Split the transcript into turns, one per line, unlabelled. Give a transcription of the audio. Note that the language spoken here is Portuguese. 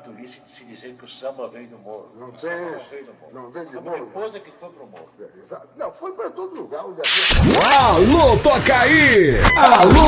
tolice de se dizer que o samba vem do morro.
Não
o
tem
samba
isso.
não veio do morro.
Não vem de
Foi
morro.
minha esposa que foi pro morro.
Exato. Não, foi para todo lugar onde havia...
Alô, toca aí! Alô!